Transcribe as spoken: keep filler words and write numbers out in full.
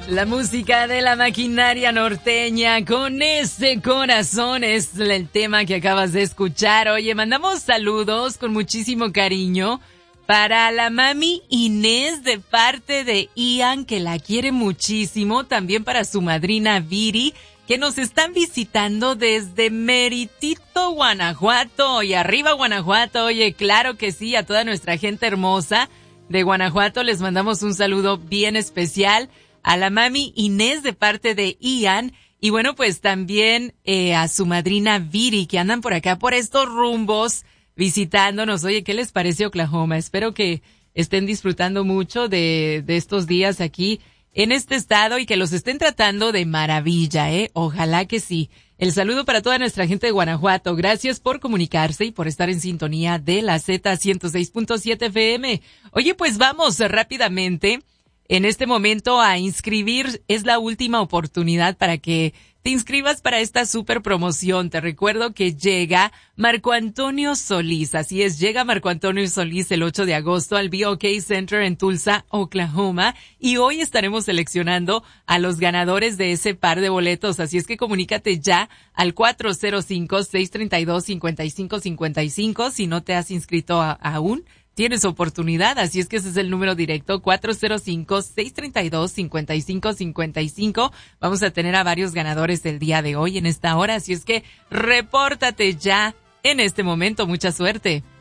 La música de la maquinaria norteña con ese corazón es el tema que acabas de escuchar. Oye, mandamos saludos con muchísimo cariño para la mami Inés de parte de Ian, que la quiere muchísimo. También para su madrina Viri, que nos están visitando desde Meritito, Guanajuato. Y arriba Guanajuato, oye, claro que sí, a toda nuestra gente hermosa de Guanajuato les mandamos un saludo bien especial. A la mami Inés de parte de Ian y bueno, pues también eh, a su madrina Viri, que andan por acá por estos rumbos visitándonos. Oye, ¿qué les parece Oklahoma? Espero que estén disfrutando mucho de, de estos días aquí en este estado y que los estén tratando de maravilla, ¿eh? Ojalá que sí. El saludo para toda nuestra gente de Guanajuato. Gracias por comunicarse y por estar en sintonía de la Z ciento seis punto siete F M. Oye, pues vamos rápidamente en este momento a inscribir. Es la última oportunidad para que te inscribas para esta super promoción. Te recuerdo que llega Marco Antonio Solís. Así es, llega Marco Antonio Solís el ocho de agosto al B O K Center en Tulsa, Oklahoma. Y hoy estaremos seleccionando a los ganadores de ese par de boletos. Así es que comunícate ya al cuatro cero cinco, seis tres dos, cinco cinco cinco cinco si no te has inscrito a, aún. Tienes oportunidad, así es que ese es el número directo, cuatro cero cinco, seis tres dos, cinco cinco cinco cinco. Vamos a tener a varios ganadores del día de hoy en esta hora, así es que repórtate ya en este momento. Mucha suerte.